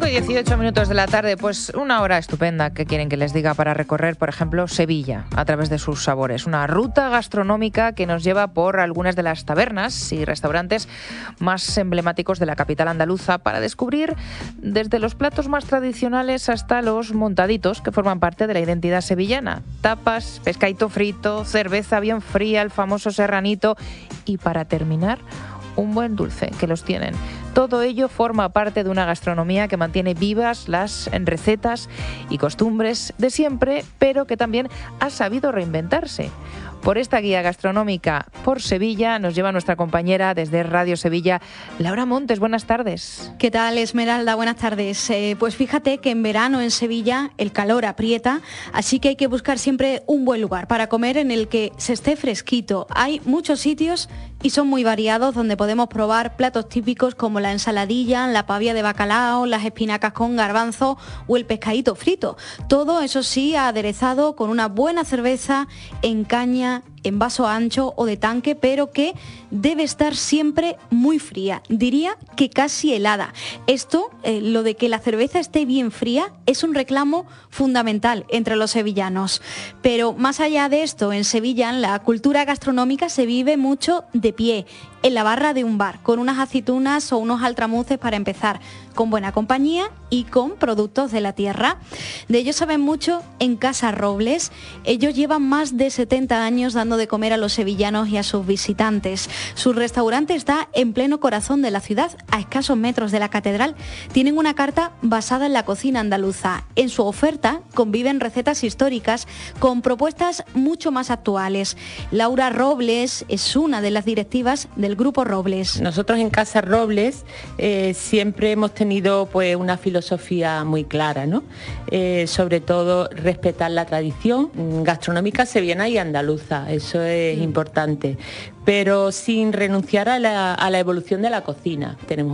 5:18 de la tarde, pues una hora estupenda que quieren que les diga para recorrer, por ejemplo, Sevilla a través de sus sabores. Una ruta gastronómica que nos lleva por algunas de las tabernas y restaurantes más emblemáticos de la capital andaluza para descubrir desde los platos más tradicionales hasta los montaditos que forman parte de la identidad sevillana. Tapas, pescadito frito, cerveza bien fría, el famoso serranito y para terminar, un buen dulce, que los tienen. Todo ello forma parte de una gastronomía que mantiene vivas las recetas y costumbres de siempre, pero que también ha sabido reinventarse. Por esta guía gastronómica por Sevilla nos lleva nuestra compañera desde Radio Sevilla, Laura Montes. Buenas tardes. ¿Qué tal, Esmeralda? Buenas tardes. Pues fíjate que en verano en Sevilla el calor aprieta, así que hay que buscar siempre un buen lugar para comer en el que se esté fresquito. Hay muchos sitios y son muy variados donde podemos probar platos típicos como la ensaladilla, la pavia de bacalao, las espinacas con garbanzo o el pescadito frito. Todo eso sí aderezado con una buena cerveza en caña, en vaso ancho o de tanque, pero que debe estar siempre muy fría, diría que casi helada. Esto, lo de que la cerveza esté bien fría, es un reclamo fundamental entre los sevillanos. Pero más allá de esto, en Sevilla la cultura gastronómica se vive mucho de pie, en la barra de un bar, con unas aceitunas o unos altramuces para empezar, con buena compañía y con productos de la tierra. De ellos saben mucho en Casa Robles. Ellos llevan más de 70 años dando de comer a los sevillanos y a sus visitantes. Su restaurante está en pleno corazón de la ciudad, a escasos metros de la catedral. Tienen una carta basada en la cocina andaluza. En su oferta conviven recetas históricas con propuestas mucho más actuales. Laura Robles es una de las directivas del Grupo Robles. Nosotros en Casa Robles siempre hemos tenido pues una filosofía muy clara, ¿no? Sobre todo respetar la tradición gastronómica sevillana y andaluza, eso es importante, pero sin renunciar a la evolución de la cocina. Tenemos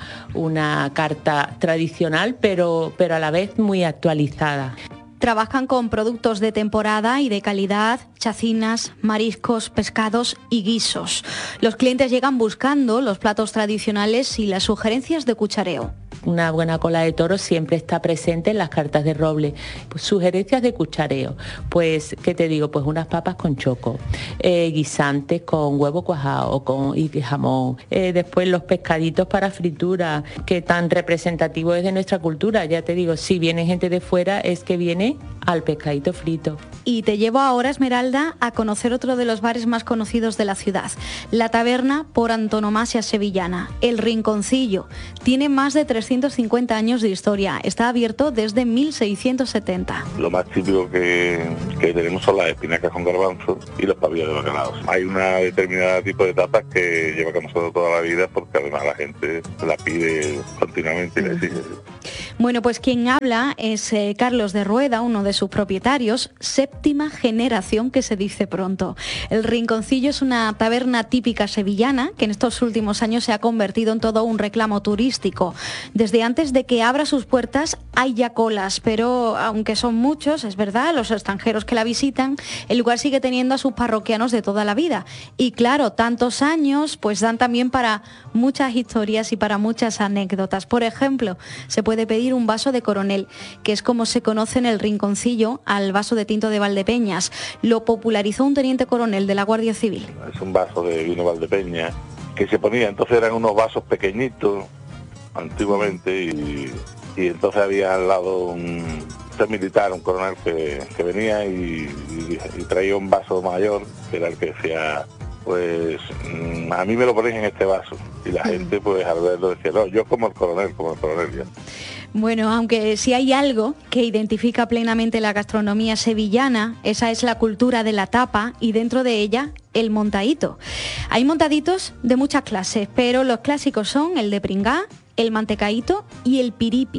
una carta tradicional, pero a la vez muy actualizada. Trabajan con productos de temporada y de calidad, chacinas, mariscos, pescados y guisos. Los clientes llegan buscando los platos tradicionales y las sugerencias de cuchareo. Una buena cola de toro siempre está presente en las cartas de Robles. Pues, sugerencias de cuchareo, pues, ¿qué te digo? Pues unas papas con choco, guisantes con huevo cuajado y jamón. Después los pescaditos para fritura, que tan representativo es de nuestra cultura. Ya te digo, si viene gente de fuera es que viene al pescadito frito. Y te llevo ahora, Esmeralda, a conocer otro de los bares más conocidos de la ciudad, la taberna por antonomasia sevillana, El Rinconcillo. Tiene más de 350 años de historia, está abierto desde 1670. Lo más típico que tenemos son las espinacas con garbanzo y los pavillos de bacalao. Hay una determinada tipo de tapas que lleva con nosotros toda la vida porque además la gente la pide continuamente y le exige. Bueno, pues quien habla es Carlos de Rueda, uno de sus propietarios, séptima generación que se dice pronto. El Rinconcillo es una taberna típica sevillana que en estos últimos años se ha convertido en todo un reclamo turístico. Desde antes de que abra sus puertas hay ya colas, pero aunque son muchos, es verdad, los extranjeros que la visitan, el lugar sigue teniendo a sus parroquianos de toda la vida. Y claro, tantos años pues dan también para muchas historias y para muchas anécdotas. Por ejemplo, se puede pedir un vaso de Coronel, que es como se conoce en el Rinconcillo al vaso de tinto de Valdepeñas. Lo popularizó un teniente coronel de la Guardia Civil. Es un vaso de vino Valdepeñas que se ponía, entonces eran unos vasos pequeñitos antiguamente y entonces había al lado un militar, un coronel que venía y traía un vaso mayor, que era el que decía, pues a mí me lo ponéis en este vaso. Y la gente pues al verlo decía, no, yo como el coronel ya. Bueno, aunque si hay algo que identifica plenamente la gastronomía sevillana, esa es la cultura de la tapa y dentro de ella el montadito. Hay montaditos de muchas clases, pero los clásicos son el de pringá, el mantecaíto y el piripi.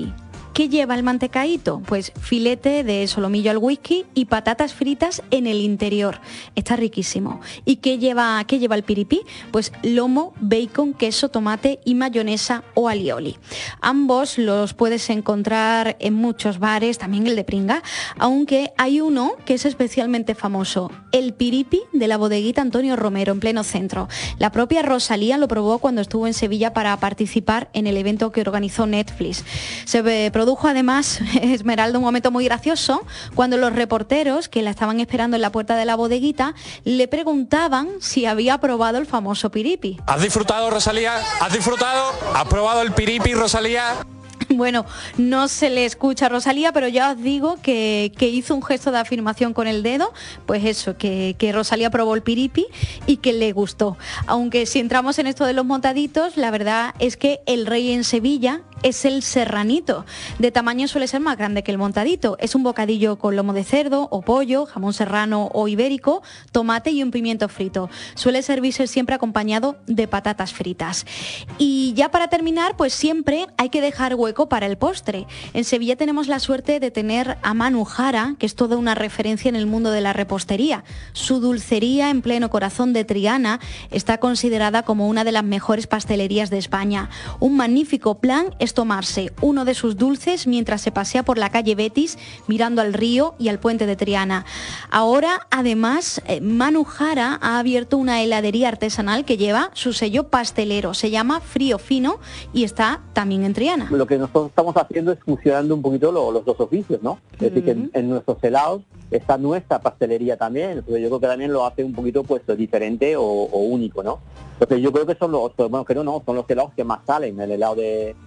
¿Qué lleva el mantecaíto? Pues filete de solomillo al whisky y patatas fritas en el interior. Está riquísimo. ¿Y qué lleva el piripí? Pues lomo, bacon, queso, tomate y mayonesa o alioli. Ambos los puedes encontrar en muchos bares, también el de Pringa, aunque hay uno que es especialmente famoso, el piripí de la bodeguita Antonio Romero, en pleno centro. La propia Rosalía lo probó cuando estuvo en Sevilla para participar en el evento que organizó Netflix. Se produjo además, Esmeralda, un momento muy gracioso cuando los reporteros que la estaban esperando en la puerta de la bodeguita le preguntaban si había probado el famoso piripí. ¿Has disfrutado, Rosalía? ¿Has disfrutado? ¿Has probado el piripí, Rosalía? Bueno, no se le escucha a Rosalía, pero ya os digo que hizo un gesto de afirmación con el dedo, pues eso, que Rosalía probó el piripí y que le gustó. Aunque si entramos en esto de los montaditos, la verdad es que el rey en Sevilla es el serranito. De tamaño suele ser más grande que el montadito. Es un bocadillo con lomo de cerdo o pollo, jamón serrano o ibérico, tomate y un pimiento frito. Suele servirse siempre acompañado de patatas fritas. Y ya para terminar, pues siempre hay que dejar hueco para el postre. En Sevilla tenemos la suerte de tener a Manu Jara, que es toda una referencia en el mundo de la repostería. Su dulcería en pleno corazón de Triana está considerada como una de las mejores pastelerías de España. Un magnífico plan es tomarse uno de sus dulces mientras se pasea por la calle Betis mirando al río y al puente de Triana. Ahora, además, Manu Jara ha abierto una heladería artesanal que lleva su sello pastelero. Se llama Frío Fino y está también en Triana. Lo que nosotros estamos haciendo es fusionando un poquito los dos oficios, ¿no? Es decir, que en nuestros helados está nuestra pastelería también, entonces yo creo que también lo hace un poquito pues diferente o único, ¿no? Entonces yo creo que son los helados que más salen, el helado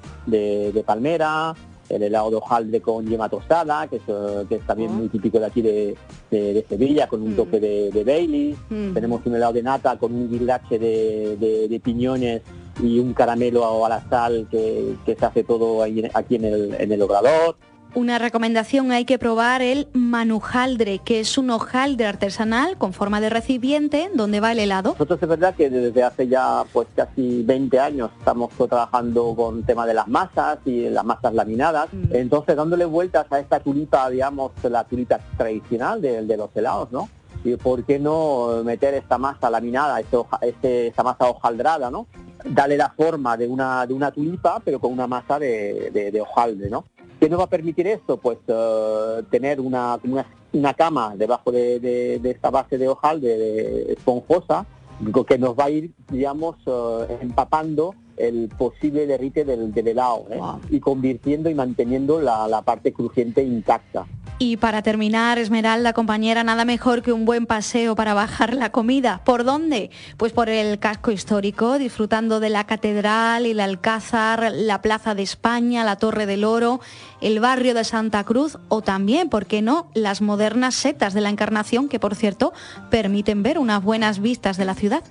de palmera, el helado de hojaldre con yema tostada, que es también muy típico de aquí de Sevilla, con un toque de Baileys. Tenemos un helado de nata con un guirlache de piñones y un caramelo a la sal que se hace todo aquí en el obrador. Una recomendación, hay que probar el manujaldre, que es un hojaldre artesanal con forma de recipiente donde va el helado. Nosotros es verdad que desde hace ya pues casi 20 años estamos trabajando con el tema de las masas y las masas laminadas. Entonces dándole vueltas a esta tulipa, digamos, la tulipa tradicional de los helados, ¿no? Y por qué no meter esta masa laminada, esta masa hojaldrada, ¿no? Darle la forma de una tulipa, pero con una masa de hojaldre, ¿no? ¿Qué nos va a permitir esto? Pues tener una cama debajo de esta base de hojaldre esponjosa, que nos va a ir, digamos, empapando el posible derrite del helado, Wow. Y convirtiendo y manteniendo la parte crujiente intacta. Y para terminar, Esmeralda, compañera, nada mejor que un buen paseo para bajar la comida. ¿Por dónde? Pues por el casco histórico, disfrutando de la Catedral, el Alcázar, la Plaza de España, la Torre del Oro, el barrio de Santa Cruz o también, ¿por qué no?, las modernas setas de la Encarnación, que por cierto permiten ver unas buenas vistas de la ciudad.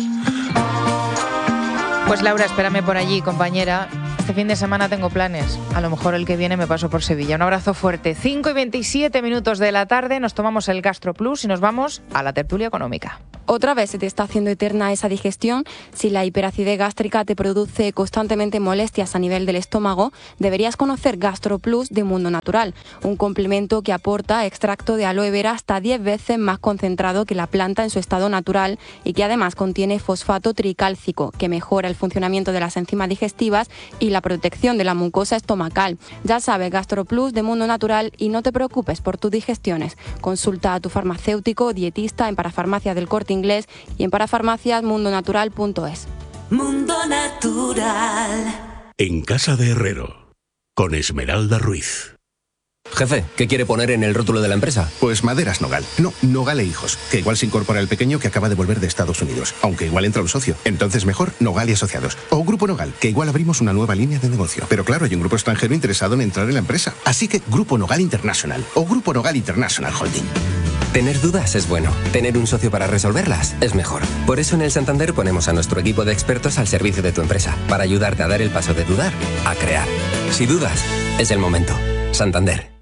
Pues Laura, espérame por allí, compañera. Este fin de semana tengo planes. A lo mejor el que viene me paso por Sevilla. Un abrazo fuerte. 5:27 de la tarde, nos tomamos el Gastro Plus y nos vamos a la tertulia económica. Otra vez se te está haciendo eterna esa digestión. Si la hiperacidez gástrica te produce constantemente molestias a nivel del estómago, deberías conocer Gastro Plus de Mundo Natural, un complemento que aporta extracto de aloe vera hasta 10 veces más concentrado que la planta en su estado natural y que además contiene fosfato tricálcico, que mejora el funcionamiento de las enzimas digestivas y la protección de la mucosa estomacal. Ya sabes, Gastro Plus de Mundo Natural, y no te preocupes por tus digestiones. Consulta a tu farmacéutico o dietista en Parafarmacias del Corte Inglés y en parafarmaciasmundonatural.es. Mundo Natural. En Casa de Herrero, con Esmeralda Ruiz. Jefe, ¿qué quiere poner en el rótulo de la empresa? Pues Maderas Nogal. No, Nogal e Hijos. Que igual se incorpora el pequeño que acaba de volver de Estados Unidos. Aunque igual entra un socio. Entonces mejor Nogal y Asociados. O Grupo Nogal, que igual abrimos una nueva línea de negocio. Pero claro, hay un grupo extranjero interesado en entrar en la empresa. Así que Grupo Nogal International. O Grupo Nogal International Holding. Tener dudas es bueno. Tener un socio para resolverlas es mejor. Por eso en el Santander ponemos a nuestro equipo de expertos al servicio de tu empresa. Para ayudarte a dar el paso de dudar a crear. Si dudas, es el momento. Santander.